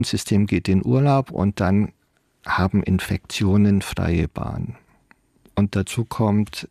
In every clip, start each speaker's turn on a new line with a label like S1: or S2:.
S1: System geht in Urlaub und dann haben Infektionen freie Bahn. Und dazu kommt,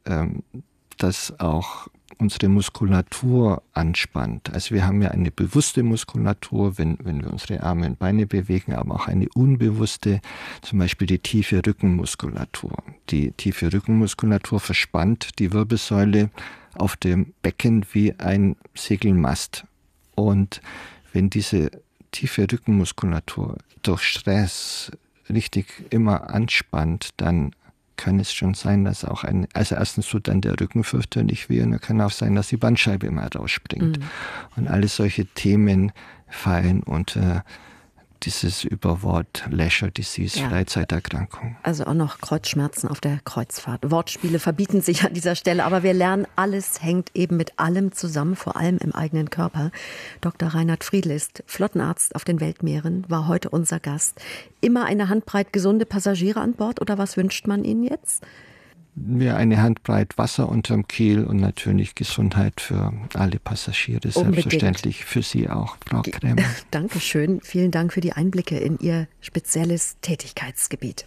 S1: dass auch unsere Muskulatur anspannt. Also wir haben ja eine bewusste Muskulatur, wenn wir unsere Arme und Beine bewegen, aber auch eine unbewusste, zum Beispiel die tiefe Rückenmuskulatur. Die tiefe Rückenmuskulatur verspannt die Wirbelsäule auf dem Becken wie ein Segelmast. Und wenn diese tiefe Rückenmuskulatur durch Stress richtig immer anspannt, dann kann es schon sein, dass auch also erstens tut dann der Rücken fürchterlich weh und dann kann auch sein, dass die Bandscheibe mal rausspringt. Und alle solche Themen fallen unter dieses Überwort Leisure Disease, Freizeiterkrankung.
S2: Also auch noch Kreuzschmerzen auf der Kreuzfahrt. Wortspiele verbieten sich an dieser Stelle, aber wir lernen, alles hängt eben mit allem zusammen, vor allem im eigenen Körper. Dr. Reinhard Friedl ist Flottenarzt auf den Weltmeeren, war heute unser Gast. Immer eine Handbreit gesunde Passagiere an Bord oder was wünscht man Ihnen jetzt?
S1: Ja, eine Handbreit Wasser unterm Kiel und natürlich Gesundheit für alle Passagiere,
S2: Unbedingt.
S1: Selbstverständlich für Sie auch, Frau Krämer.
S2: Dankeschön, vielen Dank für die Einblicke in Ihr spezielles Tätigkeitsgebiet.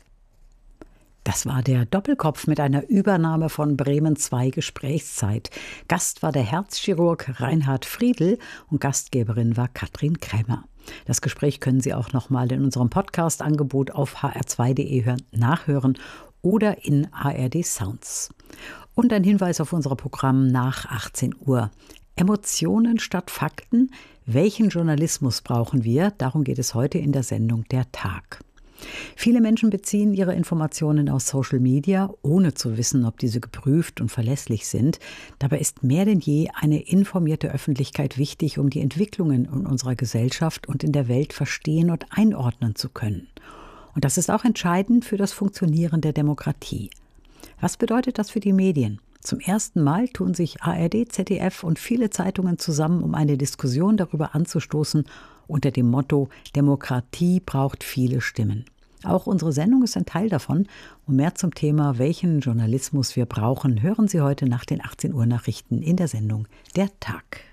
S3: Das war der Doppelkopf mit einer Übernahme von Bremen 2 Gesprächszeit. Gast war der Herzchirurg Reinhard Friedl und Gastgeberin war Katrin Krämer. Das Gespräch können Sie auch nochmal in unserem Podcast-Angebot auf hr2.de nachhören oder in ARD Sounds. Und ein Hinweis auf unser Programm nach 18 Uhr. Emotionen statt Fakten. Welchen Journalismus brauchen wir? Darum geht es heute in der Sendung Der Tag. Viele Menschen beziehen ihre Informationen aus Social Media, ohne zu wissen, ob diese geprüft und verlässlich sind. Dabei ist mehr denn je eine informierte Öffentlichkeit wichtig, um die Entwicklungen in unserer Gesellschaft und in der Welt verstehen und einordnen zu können. Und das ist auch entscheidend für das Funktionieren der Demokratie. Was bedeutet das für die Medien? Zum ersten Mal tun sich ARD, ZDF und viele Zeitungen zusammen, um eine Diskussion darüber anzustoßen, unter dem Motto Demokratie braucht viele Stimmen. Auch unsere Sendung ist ein Teil davon. Und mehr zum Thema, welchen Journalismus wir brauchen, hören Sie heute nach den 18 Uhr Nachrichten in der Sendung Der Tag.